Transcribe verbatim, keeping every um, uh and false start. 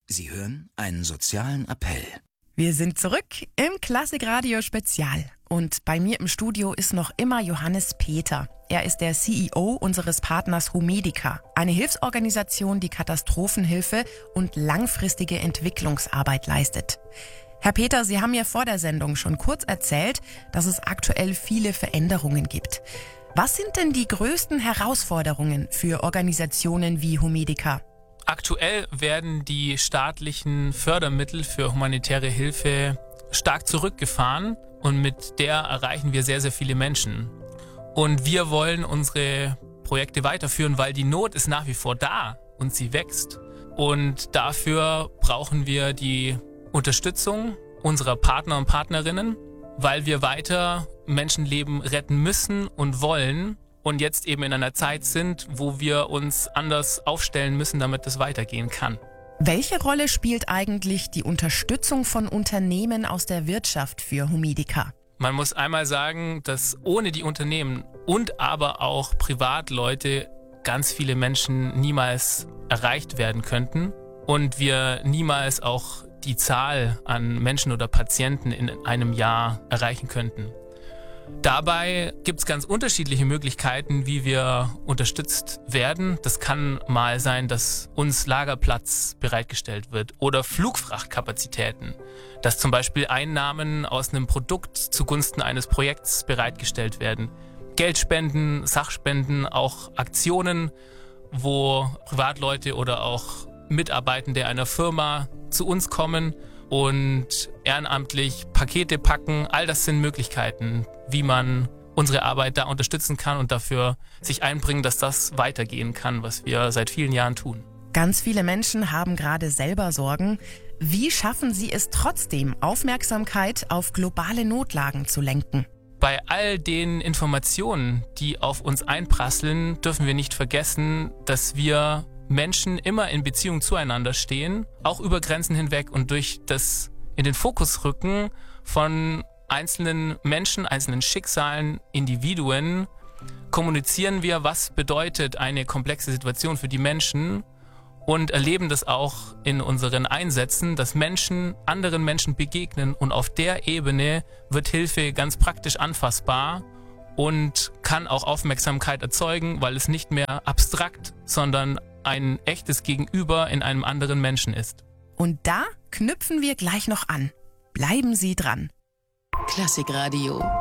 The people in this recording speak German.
Sie hören einen sozialen Appell. Wir sind zurück im Klassikradio Spezial. Und bei mir im Studio ist noch immer Johannes Peter. Er ist der C E O unseres Partners Humedica, eine Hilfsorganisation, die Katastrophenhilfe und langfristige Entwicklungsarbeit leistet. Herr Peter, Sie haben mir vor der Sendung schon kurz erzählt, dass es aktuell viele Veränderungen gibt. Was sind denn die größten Herausforderungen für Organisationen wie Humedica? Aktuell werden die staatlichen Fördermittel für humanitäre Hilfe stark zurückgefahren und mit der erreichen wir sehr, sehr viele Menschen. Und wir wollen unsere Projekte weiterführen, weil die Not ist nach wie vor da und sie wächst. Und dafür brauchen wir die Unterstützung unserer Partner und Partnerinnen, weil wir weiter Menschenleben retten müssen und wollen und jetzt eben in einer Zeit sind, wo wir uns anders aufstellen müssen, damit es weitergehen kann. Welche Rolle spielt eigentlich die Unterstützung von Unternehmen aus der Wirtschaft für Humedica? Man muss einmal sagen, dass ohne die Unternehmen und aber auch Privatleute ganz viele Menschen niemals erreicht werden könnten und wir niemals auch die Zahl an Menschen oder Patienten in einem Jahr erreichen könnten. Dabei gibt es ganz unterschiedliche Möglichkeiten, wie wir unterstützt werden. Das kann mal sein, dass uns Lagerplatz bereitgestellt wird oder Flugfrachtkapazitäten, dass zum Beispiel Einnahmen aus einem Produkt zugunsten eines Projekts bereitgestellt werden. Geldspenden, Sachspenden, auch Aktionen, wo Privatleute oder auch Mitarbeitende einer Firma zu uns kommen und ehrenamtlich Pakete packen. All das sind Möglichkeiten, wie man unsere Arbeit da unterstützen kann und dafür sich einbringen, dass das weitergehen kann, was wir seit vielen Jahren tun. Ganz viele Menschen haben gerade selber Sorgen. Wie schaffen Sie es trotzdem, Aufmerksamkeit auf globale Notlagen zu lenken? Bei all den Informationen, die auf uns einprasseln, dürfen wir nicht vergessen, dass wir Menschen immer in Beziehung zueinander stehen, auch über Grenzen hinweg und durch das in den Fokus rücken von einzelnen Menschen, einzelnen Schicksalen, Individuen, kommunizieren wir, was bedeutet eine komplexe Situation für die Menschen und erleben das auch in unseren Einsätzen, dass Menschen anderen Menschen begegnen und auf der Ebene wird Hilfe ganz praktisch anfassbar und kann auch Aufmerksamkeit erzeugen, weil es nicht mehr abstrakt, sondern ein echtes Gegenüber in einem anderen Menschen ist. Und da knüpfen wir gleich noch an. Bleiben Sie dran. Klassikradio